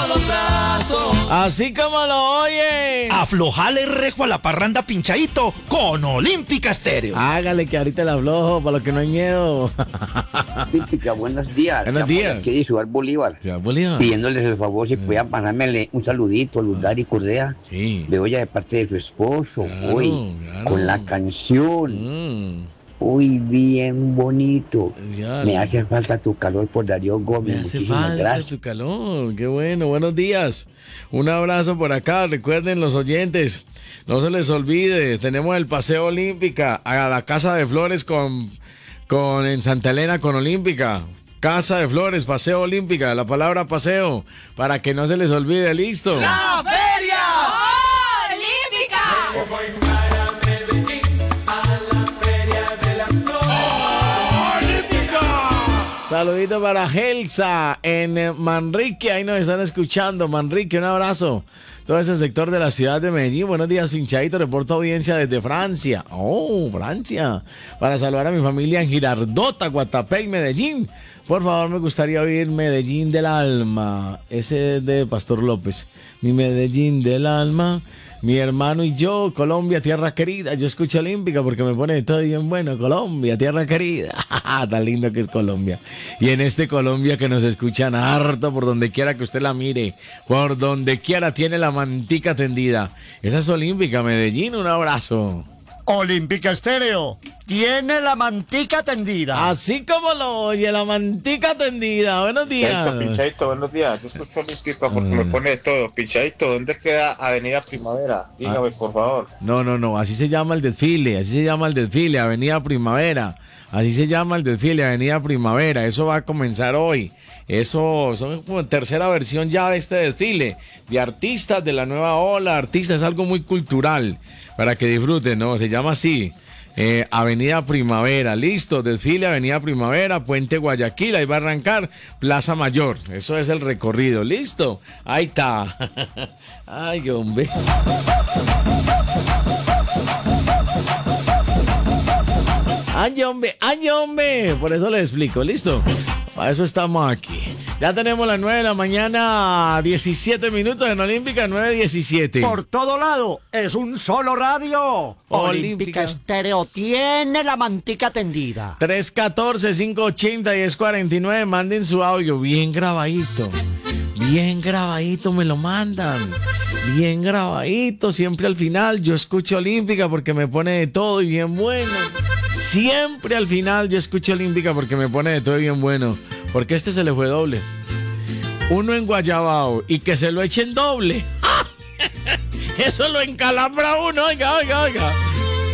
los brazos. Así como lo oye. Aflojale rejo a la parranda pinchadito con Olímpica Estéreo. Hágale que ahorita le aflojo, para lo que no hay miedo. Olímpica, buenos días. Buenos días. Aquí de Ciudad Bolívar. Ciudad Bolívar. Pidiéndoles el favor si puedan pasarme un saludito a Luz Dari Correa. Sí. De olla de parte de su esposo. Claro, Uy, claro. con la canción. Mm, Uy, bien bonito. ya, Me hace falta tu calor por Darío Gómez. me hace Muchísimas falta gracias. tu calor. Qué bueno, buenos días. Un abrazo por acá. Recuerden los oyentes, no se les olvide, tenemos el Paseo Olímpica a la Casa de Flores en Santa Elena con Olímpica. Casa de Flores, Paseo Olímpica, la palabra paseo, para que no se les olvide, listo. ¡La feria! ¡Olímpica! Saludito para Gelsa en Manrique, ahí nos están escuchando. Manrique, un abrazo. Todo ese sector de la ciudad de Medellín. Buenos días, Pinchadito. Reporto audiencia desde Francia. Oh, Francia. Para saludar a mi familia en Girardota, Guatapé y Medellín. Por favor, me gustaría oír Medellín del Alma. Ese es de Pastor López. Mi Medellín del Alma. Mi hermano y yo, Colombia, tierra querida. Yo escucho Olímpica porque me pone todo bien bueno. Colombia, tierra querida. Tan lindo que es Colombia. Y en este Colombia que nos escuchan harto por donde quiera que usted la mire. Por donde quiera tiene la mantica tendida. Esa es Olímpica, Medellín. Un abrazo. Olímpica Estéreo tiene la mantica tendida. Así como lo oye, la mantica tendida. Buenos días. Pinchadito, buenos días. Yo escucho Olímpica porque me pone de todo. Pinchadito, ¿dónde queda Avenida Primavera? Dígame, por favor. No, así se llama el desfile, Avenida Primavera. Así se llama el desfile, Avenida Primavera. Eso va a comenzar hoy. Eso son como tercera versión ya de este desfile, de artistas de la nueva ola, artistas, es algo muy cultural, para que disfruten, ¿no? Se llama así, Avenida Primavera, listo, desfile Avenida Primavera, Puente Guayaquil, ahí va a arrancar Plaza Mayor, eso es el recorrido, listo, ahí está. Ay, qué hombre. Ay, hombre, por eso les explico, listo. Para eso estamos aquí. Ya tenemos las 9 de la mañana, 17 minutos en Olímpica, 9:17. Por todo lado, es un solo radio. Olímpica. Olímpica Estéreo tiene la mantica tendida. 314-580-1049, manden su audio, bien grabadito me lo mandan. Bien grabadito, siempre al final yo escucho Olímpica porque me pone de todo y bien bueno. Siempre al final yo escucho Olímpica porque me pone de todo y bien bueno. Porque este se le fue doble. Uno en Guayabao y que se lo echen doble. Eso lo encalambra uno, oiga.